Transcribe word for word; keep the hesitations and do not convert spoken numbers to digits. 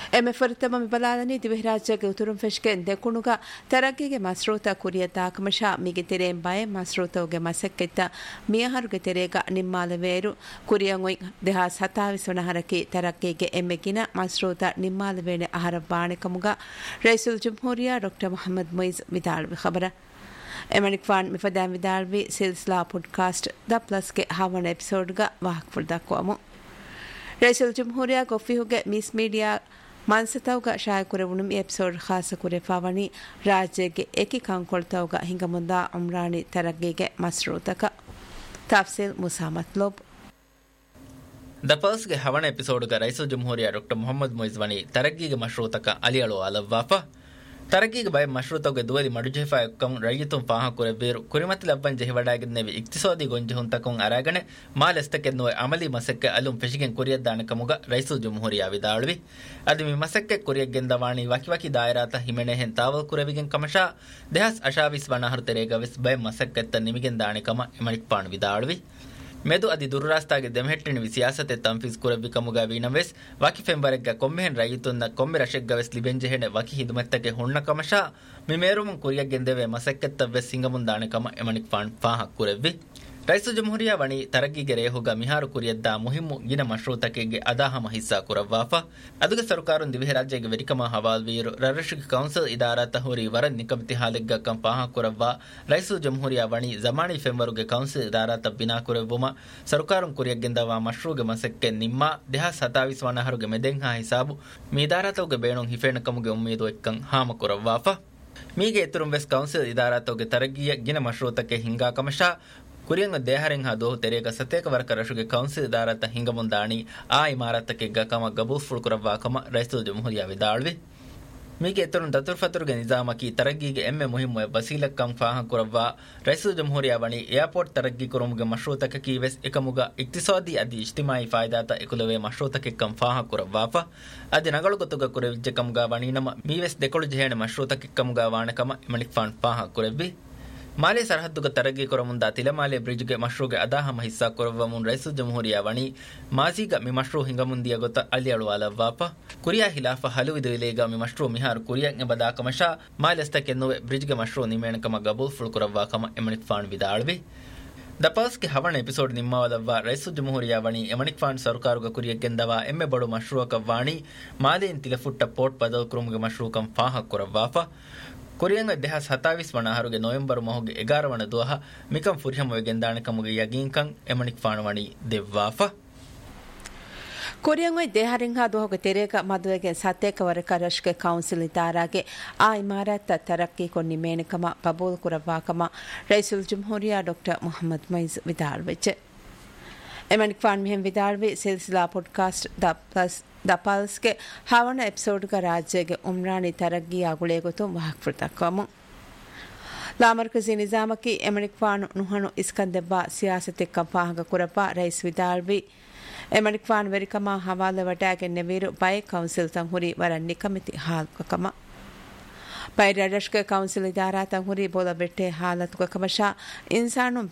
ಎಮೆ ಫರ್ತಮ ಮಿಬಲಾಲನಿ ದಿವಿರಾಜ್ಯಗೆ ಉತುರುಂ ಫೆಶ್ಗೆ ದೆಕುಣುಗ ತರಗ್ಗಿಗೆ ಮಸ್ರೂತ ಕುರಿಯ ತಾಕಮಶ ಮಿಗೆ ತೆರೆ ಬಯ ಮಸ್ರೂತವುಗೆ ಮಸಕ್ಕೆತ್ತ ಮಿಯಹರುಗೆ ತೆರೆಗ ನಿಮ್ಮಾಲವೇರು ಕುರಿಯಂಗೊಯ್ ದೆಹಾಸ್ ಹತಾವಿಸೊಣ ಹರಕಿ ತರಗ್ಗಿಗೆ ಎಮ್ಮೆಗಿನ ಮಸ್ರೂತ ನಿಮ್ಮಾಲವೇನೆ ಅಹರ ಬಾಣೆಕಮುಗ ರೈಸುಲ್ ಜುಮ್ಹೂರಿಯಾ doctor Mohammed ಮೊಯ್ಸ್ ವಿದಾಳ್ವಿ ಖಬರ ಎಮಣಿಕ್ವಾನ್ ಮಿಫದಾಂ ವಿದಾಳ್ವಿ ಸಿಲ್ಸಿಲಾ podcast the ಪ್ಲಸ್ಗೆ ಹಾವಣ ಎಪಿಸೋಡ್ಗ ವಾಹಕ್ ಫುರ್ದಾಕ್ವಾಮು ರೈಸುಲ್ ಜುಮ್ಹೂರಿಯಾ ಗೊಫಿಹುಗೆ miss media ಮಾನ್ಸತೌಗ ಶಾಯಕುರೆವುಣು ಈ episode Khasa ಕುರೆ ಫಾವಣಿ ರಾಜ್ಯಗೆ ಏಕಿ ಕಂಕೊಳ್ತೌಗ ಹಿಂಗಮುಂದ Umrani ತರಗ್ಗಿಗೆ ಮಸ್ರೂತಕ ತಫ್ಸೀಲ್ ಮುಸಾಮತ್ lobe the ಪರ್ಸ್ಗೆ ಹವಣ ಎಪಿಸೋಡ್ಗ ರೈಸುಲ್ ಜುಮ್ಹೂರಿಯಾ doctor Mohammed ಮೊಯ್ಸ್ ವನಿ ತರಗ್ಗಿಗೆ ಮಶ್ರೂತಕ ಅಲಿಯಳು ಅಲವ್ವಾಫ ತರಗಿಗೆ ಬಯ ಮಶ್ರೂತಗೆ ದುವದಿ ಮಡುಜೆಫಾ ಎಕ್ಕಂ ರೈಯತುಂ ಫಾಹ ಕುರೆ ಬೇರು ಕುರಿಮತಿ ಲಬ್ಬನ್ ಜೆಹಿವಡಾಗಿದ್ನೆವಿ ಇಕ್ತಿಸಾದಿ ಗೊಂಜೆ ಹುಂತಕಂ ಅರಾಗಣೆ ಮಾಲೆಸ್ತಕ್ಕೆ ನೋಯ್ ಅಮಲಿ ಮಸಕ್ಕೆ ಅಲುಂ ಫೆಶಿಗೆನ್ ಕುರಿಯದ್ದಾನಕಮುಗ ರೈಸುಲ್ ಜುಮ್ಹೂರಿಯಾ ವಿದಾಳ್ವಿ ಅದು ಮಿ ಮಸಕ್ಕೆ ಕುರಿಯಗೆಂದವಾಣಿ ವಕಿವಕಿ ದಾಯರಾತ ಹಿಮೆಣೆ ಹೆನ್ ತಾವಲ್ ಕುರೆವಿಗೆನ್ ಕಮಶಾ ದೆಹಸ್ ಅಶಾವಿಸ್ ವನಹರ್ ತೆರೆಗವಿಸ್ ಬಯ ಮಸಕ್ಕೆತ್ತ ನಿಮಿಗೆಂದಾಣಿಕಮ ಎಮಣಿಕ್ ಪಾಣ್ ವಿದಾಳ್ವಿ ಮೆದು ಅದಿ ದುರ್ರಾಸ್ತಾಗೆ ದೆಮಹೆಟ್ಟಿನಿ ಸಿಯಾಸತೆ ತಂಫೀಸ್ ಕುರವಿ ಕಮುಗ ವೀನವೆಸ್ ವಕಿ ಫೆಂಬರೆಗ್ಗ ಕೊಮ್ಮೆಹೆನ್ ರೈಯುತುನ್ನ ಕೊಮ್ಮೆ ರಶೆಗ್ಗವೆಸ್ ಲಿಬೆಂಜೆಹೆನೆ ವಕಿ ಹಿದುಮೆತ್ತಗೆ ಹುಣ್ಣ ಕಮಶಾ ಮಿಮೇರುಮಂ ಕುರಿಯಗೆಂದೆವೆ ಮಸಕ್ಕೆತ್ತವೆಸ್ ಸಿಂಗಮುಂದಾಣೆ ಕಮ ಎಮಣಿಕ್ ಪಾಣ್ ಫಾಹ ಕುರೆವ್ವಿ ರೈಸು ಜುಮ್ಹೂರಿಯಾ ವಣಿ ತರಗ್ಗಿಗೆ ರೇಹುಗ ಮಿಹಾರು ಕುರಿಯದ್ದ ಮುಹಿಮ್ಮು ಗಿನ ಮಶ್ರೂತಕೆಗೆ ಅದಾಹಮ ಹಿಸ್ಸಾ ಕುರವ್ವಾಫ ಅದುಗೆ ಸರ್ಕಾರun ದಿವಿಹೆ ರಾಜ್ಯಗೆ ವೆರಿಕಮ ಹವಾಲ್ವೀರು ರರಶಿಕ ಕೌನ್ಸಿಲ್ ಇದಾರಾತ ಹುರಿ ವರ ನಿಕಮತಿ ಹಾಲೆಗ್ಗ ಕಂ ಪಾಹ ಕುರವ್ವಾ ರೈಸು ಜುಮ್ಹೂರಿಯಾ ವಣಿ ಜಮಾನಿ ಫೆಂವರುಗೆ ಕೌನ್ಸಿಲ್ ಇದಾರಾತ ಬಿನಾ ಕುರವ್ವುಮ ಸರ್ಕಾರun ಕುರಿಯಗೆಂದವಾ ಮಶ್ರೂಗೆ ಮಸಕ್ಕೆ ನಿಮ್ಮ ದೇಹ ಸತಾವಿಸ್ ವನಹರುಗೆ ಮೆದೆಂಗ್ ಹಾ ಹಿಸಾಬು ಮೀದಾರಾತವುಗೆ ಬೇಣುಂ ಹಿಫೇಣ ಕಮುಗೆ ಉಮ್ಮೀದು ಎಕ್ಕಂ ಹಾಮ ಕುರವ್ವಾಫ ಮೀಗೆ ಎತ್ತುರುಂ ವೆಸ್ ಕೌನ್ಸಿಲ್ ಇದಾರಾತವುಗೆ ತರಗ್ಗಿಯ ಗಿನ ಮಶ್ರೂತಕ್ಕೆ ಹಿಂಗಾ ಕಮಶಾ ಕುರಿಯಂಗ ದೇಹರೆಂಗ್ ಹಾ ದೋಹ ತೆರೆಗ ಸತೇಕ ವರ್ಕ ರಶುಗೆ ಕೌನ್ಸಿಲ್ ಇದಾರತ ಹಿಂಗಮುಂದಾಣಿ ಆ ಇಮಾರತಕ್ಕೆ ಗಕಮ ಗಬೂಸ್ ಫುಳ್ಕುರವ್ವಾ ಕಮ ರೈಸುಲ್ ಜುಮ್ಹೂರಿಯಾ ವಿದಾಳ್ವಿ ಮೀಗೆ ಎತ್ತರುನ್ ದತುರ್ ಫತುರ್ಗೆ ನಿಜಾಮಕಿ ತರಗ್ಗಿಗೆ ಎಮ್ಮೆ ಮುಹಿಮ್ಮೆ ಬಸೀಲಕ್ಕಂ ಫಾಹ ಕುರವ್ವಾ ರೈಸುಲ್ ಜುಮ್ಹೂರಿಯಾ ವಣಿ ಏರ್ಪೋರ್ಟ್ ತರಗ್ಗಿ ಕುರುಮುಗೆ ಮಶ್ರೂತಕ ಕೀವೆಸ್ ಎಕಮುಗ ಇಕ್ತಿಸಾದಿ ಅದಿ ಇಜ್ತಿಮಾಯಿ ಫಾಯ್ದಾತ ಎಕುಲವೆ ಮಶ್ರೂತಕ್ಕೆ ಕಂ ಫಾಹ ಕುರವ್ವಾಫ ಅದಿ ನಗಳು ಗೊತ್ತುಗ ಕುರೆ ವಿಜ್ಜೆ ಕಮುಗ ವಣಿ ನಮ ಮೀವೆಸ್ ದೆಕೊಳು ಜೆಹೆಣೆ ಮಶ್ರೂತಕ್ಕೆ ಕಮುಗ ವಾಣಕಮ ಎಮಣಿಕ್ ಫಾಣ್ ಫಾಹ ಕುರೆವ್ವಿ ಮಾಲೆ ಸರಹದ್ದುಗ ತರಗ್ಗಿ ಕೊರಮುಂದ ತಿಲಮಾಲೆ ಬ್ರಿಡ್ಜ್ಗೆ ಮಶ್ರೂಗೆ ಅದಾಹಮ ಹಿಸ್ಸಾ ಕೊರವಮುನ್ ರೈಸುಲ್ ಜುಮ್ಹೂರಿಯಾ ವಣಿ ಮಾಜಿಗ ಮಿ ಮಶ್ರೂ ಹಿಂಗಮುಂದಿಯ ಗೊತ್ತ ಅಲಿಯಳು ಅಲವ್ವಾಪ ಕುರಿಯಾ ಹಿಲಾಫ ಹಲುವಿದು ಇಲೇಗ ಮಿ ಮಶ್ರೂ ಮಿಹಾರು ಕುರಿಯಂಗೆ ಬದಾಕಮಶಾ ಮಾಲೆಸ್ತಕ್ಕೆ ಎನ್ನುವೆ ಬ್ರಿಡ್ಜ್ಗೆ ಮಶ್ರೂ ನಿಮೇಣಕಮ ಗಬೂಲ್ ಫುಳ್ ಕುರವ್ವಾಕಮ ಎಮಣಿಕ್ ಫಾಣ್ ವಿದಾಳ್ವಿ ದ ಪರ್ಸ್ಗೆ ಹವಣ ಎಪಿಸೋಡ್ ನಿಮ್ಮವದವ್ವ ರೈಸುಲ್ ಜುಮ್ಹೂರಿಯಾ ವಣಿ ಎಮಣಿಕ್ ಫಾಣ್ ಸರ್ಕಾರುಗ ಕುರಿಯಗೆಂದವ ಎಮ್ಮೆ ಬಡು ಮಶ್ರೂಕ ವಾಣಿ ಮಾದೇನ್ ತಿಲಫುಟ್ಟ ಪೋರ್ಟ್ ಪದಲ್ ಕುರುಮ್ಗೆ ಮಶ್ರೂಕಂ ಫಾಹ ಕುರವ್ವಾಫ ಕುರಿಯಂಗ ದೇಹಸ್ ಹತಾವಿಸ್ ವಣಹರುಗೆ ನವೆಂಬರ್ ಮಹುಗೆ ಎಗಾರ ವಣ ದುಹ ಮಿಕಂ ಫುರ್ಹಮುಗೆ ಗೆಂದಾಣೆ ಕಮುಗೆ ಯಗೀಂಕಂ ಎಮಣಿಕ್ ಫಾಣವಣಿ ದೆವ್ವಾಫ ಕೊರಿಯಂಗೊಯ್ ದೇಹರಿಂಗ ದೋಹಗ ತೆರೆಗ ಮದುವೆಗೆ ಸತೇಕ ವರಕ ರಶ್ಕೆ ಕೌನ್ಸಿಲ್ ಇದಾರಾಗೆ ಆ ಇಮಾರತ ತರಕ್ಕಿ ಕೊನ್ನಿ ಮೇಣಕಮ ಕಬೂಲ್ ಕುರವಾಕಮ ರೈಸುಲ್ ಜುಮ್ಹೂರಿಯಾ doctor Mohammed ಮೊಯ್ಸ್ ವಿದಾಳ್ವೆಚ್ಚೆ ಎಮಣಿಕ್ ಫಾಣ್ ಮಿಹೆಂ ವಿದಾಳ್ವಿ ಸಿಲ್ಸಿಲಾ podcast the plus the ಪಲ್ಸ್ಗೆ ಹವಣ ಎಪಿಸೋಡ್ಗ ರಾಜ್ಯಗೆ Umrani ತರಗ್ಗಿ ಆಗುಳೆ ಗೊತ್ತು ವಾಹಕ್ ಫುರ್ತಾಕಮು ಲಾಮರ್ಕಜಿ ನಿಜಾಮಕಿ ಎಮಣಿಕ್ ಫಾಣ್ ನುಹಣು ಇಸ್ಕಂದೆಬ್ಬ ಸಿಯಾಸತೆ ಕಂಪಾಹಗ ಕುರಪ rice ವಿದಾಳ್ವಿ ಎಮಣಿಕ್ ಫಾಣ್ ವೆರಿಕಮ hawala ವಟಾಗೆ ನೆವೀರು by council ತಂಹುರಿ weren't ನಿಕಮಿತಿ ಹಾಲ್ಕಕಮ pi ರಡಶ್ಕೆ council ಇದಾರಾ ತಂಹುರಿ ಬೋಲ ಬೆಟ್ಟೆ ಹಾಲತ್ಗ ಕಮಶಾ ಇನ್ಸಾನು